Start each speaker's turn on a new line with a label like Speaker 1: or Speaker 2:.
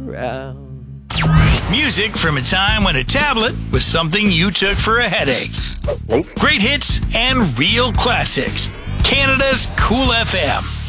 Speaker 1: around.
Speaker 2: Music from a time when a tablet was something you took for a headache. Great hits and real classics. Canada's Cool FM.